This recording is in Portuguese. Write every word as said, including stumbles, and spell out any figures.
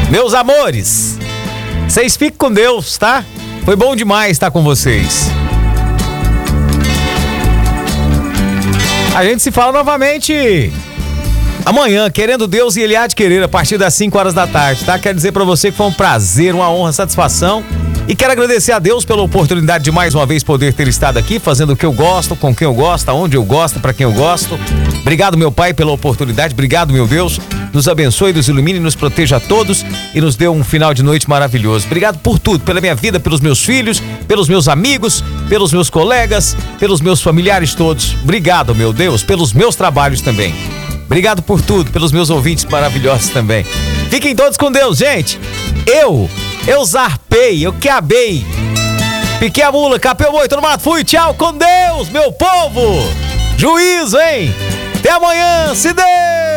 Meus amores, vocês fiquem com Deus, tá? Foi bom demais estar com vocês. A gente se fala novamente amanhã, querendo Deus, e Ele há de querer, a partir das cinco horas da tarde, tá? Quero dizer pra você que foi um prazer, uma honra, satisfação. E quero agradecer a Deus pela oportunidade de mais uma vez poder ter estado aqui, fazendo o que eu gosto, com quem eu gosto, aonde eu gosto, pra quem eu gosto. Obrigado, meu Pai, pela oportunidade. Obrigado, meu Deus. Nos abençoe, nos ilumine, nos proteja a todos e nos dê um final de noite maravilhoso. Obrigado por tudo, pela minha vida, pelos meus filhos, pelos meus amigos, pelos meus colegas, pelos meus familiares todos. Obrigado, meu Deus, pelos meus trabalhos também. Obrigado por tudo, pelos meus ouvintes maravilhosos também. Fiquem todos com Deus, gente. Eu, eu zarpei, eu queabei. Piquei a mula, capei o boi, todo mundo fui. Tchau, com Deus, meu povo. Juízo, hein? Até amanhã, se Deus